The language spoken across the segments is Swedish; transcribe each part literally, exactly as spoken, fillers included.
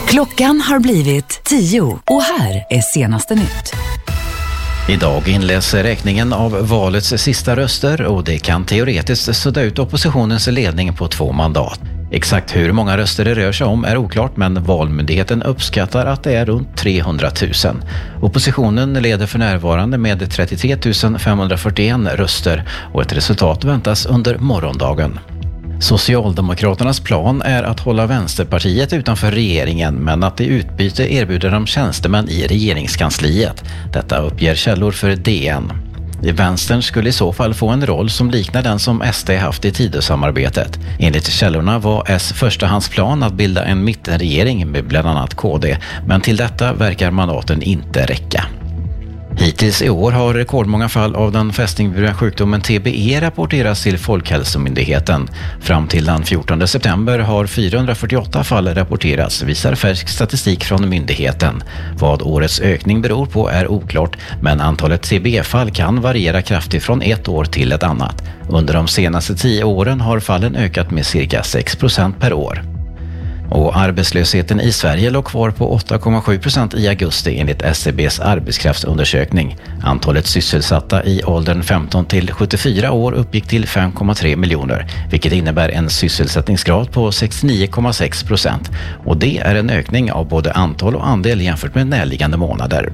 Klockan har blivit tio och här är senaste nytt. Idag inleds räkningen av valets sista röster och det kan teoretiskt sudda ut oppositionens ledning på två mandat. Exakt hur många röster det rör sig om är oklart, men Valmyndigheten uppskattar att det är runt trehundratusen. Oppositionen leder för närvarande med trettiotre tusen femhundrafyrtioen röster och ett resultat väntas under morgondagen. Socialdemokraternas plan är att hålla Vänsterpartiet utanför regeringen, men att i utbyte erbjuder de tjänstemän i regeringskansliet. Detta uppger källor för D N. Vänstern skulle i så fall få en roll som liknar den som S D haft i Tidösamarbetet. Enligt källorna var S förstahandsplan att bilda en mittenregering med bland annat K D, men till detta verkar mandaten inte räcka. Hittills i år har rekordmånga fall av den fästingburna sjukdomen T B E rapporterats till Folkhälsomyndigheten. Fram till den fjortonde september har fyrahundrafyrtioåtta fall rapporterats, visar färsk statistik från myndigheten. Vad årets ökning beror på är oklart, men antalet T B E-fall kan variera kraftigt från ett år till ett annat. Under de senaste tio åren har fallen ökat med cirka sex procent per år. Och arbetslösheten i Sverige låg kvar på åtta komma sju procent i augusti enligt S C B:s arbetskraftsundersökning. Antalet sysselsatta i åldern femton till sjuttiofyra år uppgick till fem komma tre miljoner, vilket innebär en sysselsättningsgrad på sextionio komma sex procent. Och det är en ökning av både antal och andel jämfört med närliggande månader.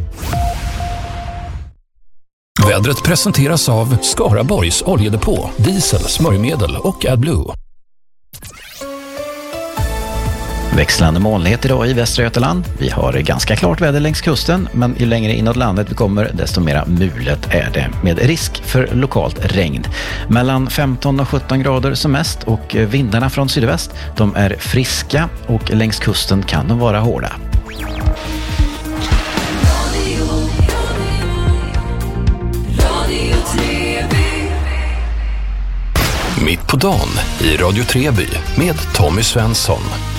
Vädret presenteras av Skaraborgs oljedepå, diesel, smörjmedel och AdBlue. Växlande molnighet idag i Västra Götaland. Vi har ganska klart väder längs kusten, men ju längre inåt landet vi kommer desto mera mulet är det, med risk för lokalt regn. Mellan femton och sjutton grader som mest, och vindarna från sydväst, de är friska och längs kusten kan de vara hårda. Mitt på dagen i Radio Treby med Tommy Svensson.